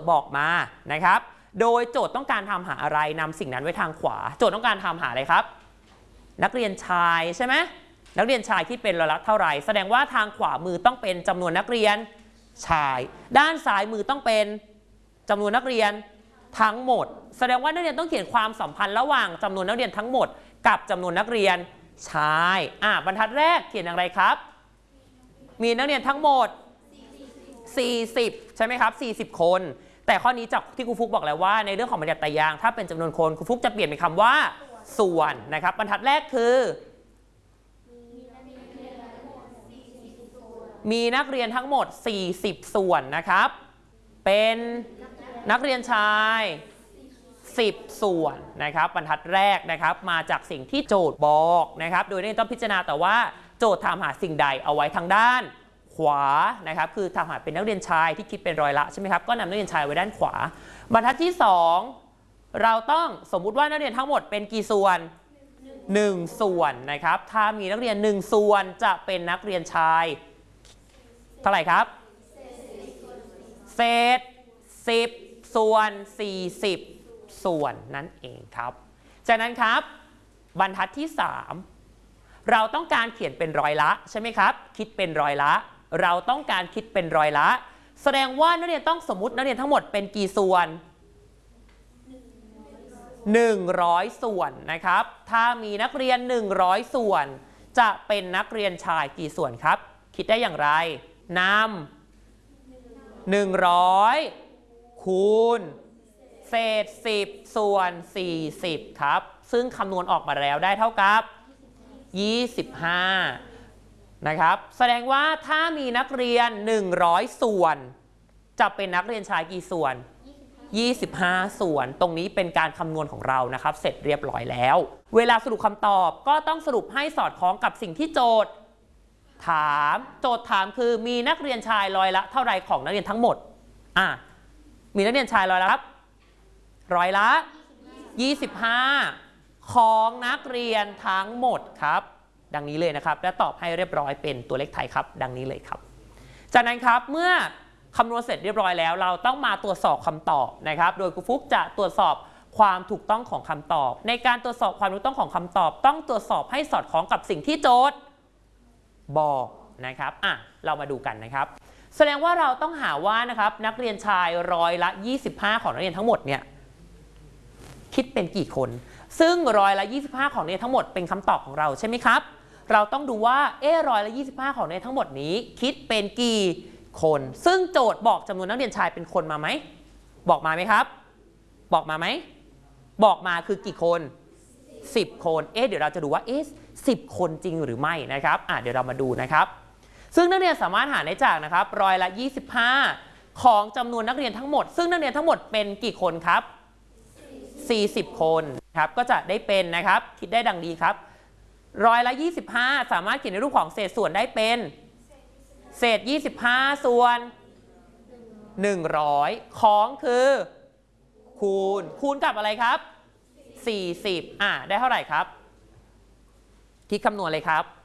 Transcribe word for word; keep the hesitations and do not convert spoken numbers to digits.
บอกมานะครับโดยโจทย์ต้องการทำหาอะไรนำสิ่งนั้นไว้ทางขวาโจทย์ต้องการทำหาอะไรครับนักเรียนชายใช่ไหมนักเรียนชายที่เป็นร้อยละเท่าไหร่แสดงว่าทางขวามือต้องเป็นจำนวนนักเรียนชายด้านซ้ายมือต้องเป็นจำนวนนักเรียนทั้งหมดแสดงว่านักเรียนต้องเขียนความสัมพันธ์ระหว่างจำนวนนักเรียนทั้งหมดกับจำนวนนักเรียนชายอ่ะบรรทัดแรกเขียนอย่างไรครับมีนักเรียนทั้งหมดสี่สิบใช่ไหมครับสี่สิบคนแต่ข้อนี้จากที่ครูฟุกบอกแล้วว่าในเรื่องของบรรยัติไตรยางค์ถ้าเป็นจำนวนคนครูฟุกจะเปลี่ยนเป็นคำว่าส่วนนะครับบรรทัดแรกคือมีนักเรียนทั้งหมดสี่สิบส่วนนะครับเป็นนักเรียนชายสิบส่วนนะครับบรรทัดแรกนะครับมาจากสิ่งที่โจทย์บอกนะครับโดยนี้ต้องพิจารณาแต่ว่าโจทย์ถามหาสิ่งใดเอาไว้ทางด้านขวานะครับคือถามหาเป็นนักเรียนชายที่คิดเป็นร้อยละใช่ไหมครับก็นำนักเรียนชายไว้ด้านขวาบรรทัดที่สองเราต้องสมมุติว่านักเรียนทั้งหมดเป็นกี่ส่วนหนึ่งส่วนนะครับถ้ามีนักเรียนหนึ่งส่วนจะเป็นนักเรียนชายเท่าไหร่ครับเศษสิบส่วนสี่สิบส่วนนั่นเองครับจากนั้นครับบรรทัดที่สามเราต้องการเขียนเป็นร้อยละใช่ไหมครับคิดเป็นร้อยละเราต้องการคิดเป็นร้อยละแสดงว่านักเรียนต้องสมมุตินักเรียนทั้งหมดเป็นกี่ส่วนหนึ่งร้อยส่วนนะครับถ้ามีนักเรียนหนึ่งร้อยส่วนจะเป็นนักเรียนชายกี่ส่วนครับคิดได้อย่างไรนำหนึ่งร้อยคูณเศษสิบส่วนสี่สิบครับซึ่งคำนวณออกมาแล้วได้เท่ากับยี่สิบห้านะครับแสดงว่าถ้ามีนักเรียนหนึ่งร้อยส่วนจะเป็นนักเรียนชายกี่ส่วนยี่สิบห้าส่วนตรงนี้เป็นการคำนวณของเรานะครับเสร็จเรียบร้อยแล้วเวลาสรุปคำตอบก็ต้องสรุปให้สอดคล้องกับสิ่งที่โจทย์ถามโจทย์ถามคือมีนักเรียนชายร้อยละเท่าไรของนักเรียนทั้งหมดอ่ะมีนักเรียนชายร้อยละครับร้อยละยี่สิบห้าของนักเรียนทั้งหมดครับดังนี้เลยนะครับและตอบให้เรียบร้อยเป็นตัวเลขไทยครับดังนี้เลยครับจากนั้นครับเมื่อคำนวณเสร็จเรียบร้อยแล้วเราต้องมาตรวจสอบคำตอบนะครับโดยครูฟุกจะตรวจสอบความถูกต้องของคำตอบในการตรวจสอบความถูกต้องของคำตอบต้องตรวจสอบให้สอดคล้องกับสิ่งที่โจทย์บอกนะครับอ่ะเรามาดูกันนะครับแสดงว่าเราต้องหาว่านะครับนักเรียนชายร้อยละยี่สิบห้าของนักเรียนทั้งหมดเนี่ยคิดเป็นกี่คนซึ่งร้อยละยี่สิบห้าของนักเรียนทั้งหมดเป็นคำตอบของเราใช่ไหมครับเราต้องดูว่าเออร้อยละยี่สิบห้าของนักเรียนทั้งหมดนี้คิดเป็นกี่คนซึ่งโจทย์บอกจำนวนนักเรียนชายเป็นคนมาไหมบอกมาไหมครับบอกมาไหมบอกมาคือกี่คนสิบคนเอ๊ะเดี๋ยวเราจะดูว่าเอ๊ะสิบคนจริงหรือไม่นะครับอ่ะเดี๋ยวเรามาดูนะครับซึ่งนักเรียนสามารถหาได้จากนะครับร้อยละยี่สิบห้าของจำนวนนักเรียนทั้งหมดซึ่งนักเรียนทั้งหมดเป็นกี่คนครับสี่สิบคนครับก็จะได้เป็นนะครับคิดได้ดังนี้ครับร้อยละยี่สิบห้าสามารถเขียนในรูปของเศษส่วนได้เป็นเศษยี่สิบห้าส่วนหนึ่งร้อยของคือคูณคูณกับอะไรครับสี่สิบอ่ะได้เท่าไหร่ครับคิดคำนวณเลยครับ